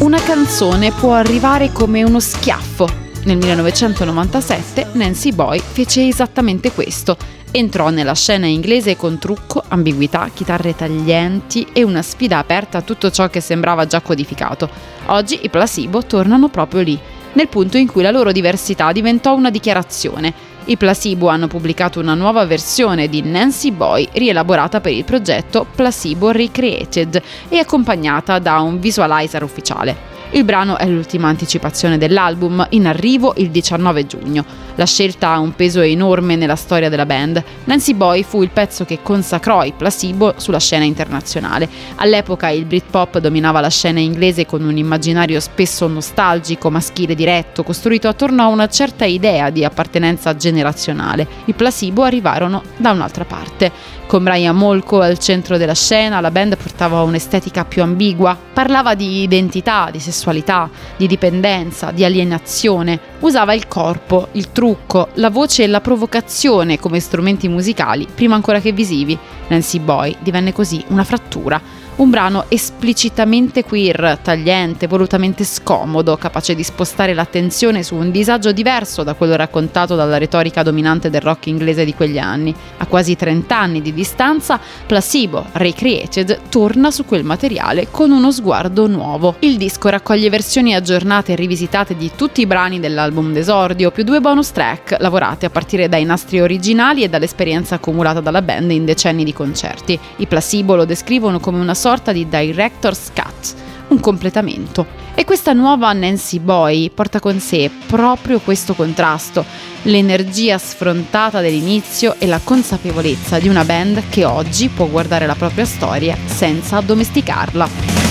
Una canzone può arrivare come uno schiaffo. Nel 1997 Nancy Boy fece esattamente questo. Entrò nella scena inglese con trucco, ambiguità, chitarre taglienti e una sfida aperta a tutto ciò che sembrava già codificato. Oggi i Placebo tornano proprio lì, nel punto in cui la loro diversità diventò una dichiarazione. I Placebo hanno pubblicato una nuova versione di Nancy Boy rielaborata per il progetto Placebo Recreated e accompagnata da un visualizer ufficiale. Il brano è l'ultima anticipazione dell'album, in arrivo il 19 giugno. La scelta ha un peso enorme nella storia della band. Nancy Boy fu il pezzo che consacrò i Placebo sulla scena internazionale. All'epoca il Britpop dominava la scena inglese con un immaginario spesso nostalgico, maschile diretto, costruito attorno a una certa idea di appartenenza generazionale. I Placebo arrivarono da un'altra parte. Con Brian Molko al centro della scena, la band portava un'estetica più ambigua. Parlava di identità, di sessualità, di dipendenza, di alienazione. Usava il corpo, il trucco, la voce e la provocazione come strumenti musicali, prima ancora che visivi. Nancy Boy divenne così una frattura. Un brano esplicitamente queer, tagliente, volutamente scomodo, capace di spostare l'attenzione su un disagio diverso da quello raccontato dalla retorica dominante del rock inglese di quegli anni. A quasi 30 anni di distanza, Placebo Recreated torna su quel materiale con uno sguardo nuovo. Il disco raccoglie versioni aggiornate e rivisitate di tutti i brani dell'album d'esordio, più 2 bonus track lavorate a partire dai nastri originali e dall'esperienza accumulata dalla band in decenni di concerti. I Placebo lo descrivono come una sorta di director's cut, un completamento. E questa nuova Nancy Boy porta con sé proprio questo contrasto, l'energia sfrontata dell'inizio e la consapevolezza di una band che oggi può guardare la propria storia senza addomesticarla.